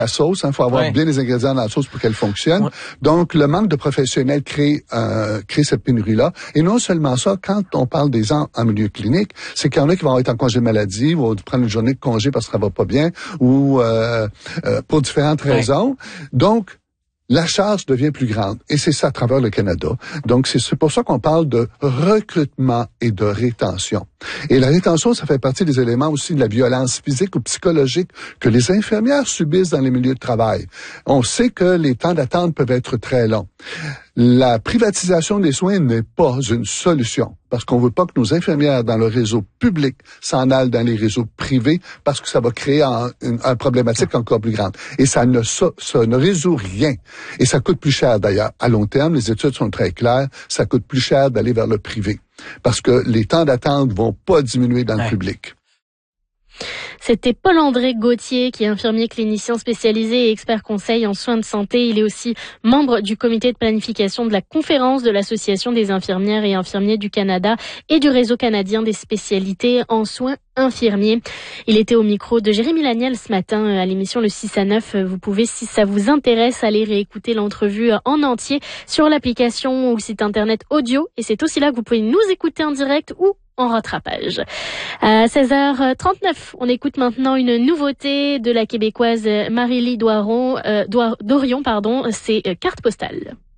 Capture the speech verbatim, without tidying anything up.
la sauce, il hein, faut avoir ouais. bien les ingrédients dans la sauce pour qu'elle fonctionne. Ouais. Donc, le manque de professionnels crée, euh, crée cette pénurie-là. Et non seulement ça, quand on parle des gens en milieu clinique, c'est qu'il y en a qui vont être en congé maladie, vont prendre une journée de congé parce que ça va pas bien, ou euh, euh, pour différentes ouais. raisons. Donc, la charge devient plus grande. Et c'est ça à travers le Canada. Donc, c'est pour ça qu'on parle de recrutement et de rétention. Et la rétention, ça fait partie des éléments aussi de la violence physique ou psychologique que les infirmières subissent dans les milieux de travail. On sait que les temps d'attente peuvent être très longs. La privatisation des soins n'est pas une solution parce qu'on veut pas que nos infirmières dans le réseau public s'en aillent dans les réseaux privés parce que ça va créer un, une, une problématique encore plus grande. Et ça ne, ça, ça ne résout rien. Et ça coûte plus cher d'ailleurs. À long terme, les études sont très claires, ça coûte plus cher d'aller vers le privé parce que les temps d'attente vont pas diminuer dans ouais. le public. C'était Paul-André Gauthier, qui est infirmier clinicien spécialisé et expert conseil en soins de santé. Il est aussi membre du comité de planification de la conférence de l'Association des infirmières et infirmiers du Canada et du réseau canadien des spécialités en soins infirmiers. Il était au micro de Jérémy Laniel ce matin à l'émission Le six à neuf. Vous pouvez, si ça vous intéresse, aller réécouter l'entrevue en entier sur l'application ou le site internet audio. Et c'est aussi là que vous pouvez nous écouter en direct ou en rattrapage. À seize heures trente-neuf, on écoute maintenant une nouveauté de la Québécoise Marie-Lie Doiron, euh, Dorion, pardon, c'est Carte postale.